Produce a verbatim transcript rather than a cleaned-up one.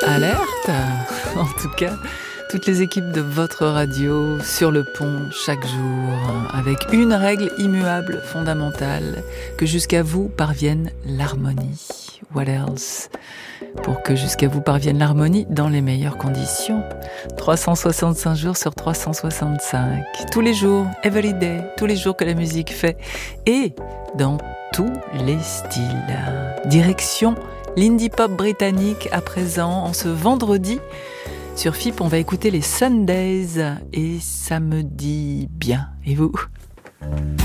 Alerte. En tout cas, toutes les équipes de votre radio sur le pont chaque jour, avec une règle immuable, fondamentale, que jusqu'à vous parvienne l'harmonie. What else? Pour que jusqu'à vous parvienne l'harmonie dans les meilleures conditions. trois cent soixante-cinq jours sur trois cent soixante-cinq. Tous les jours, every day, tous les jours que la musique fait. Et dans tous les styles. Direction l'indie pop britannique à présent, en ce vendredi. Sur F I P, on va écouter les Sundays et ça me dit bien. Et vous ?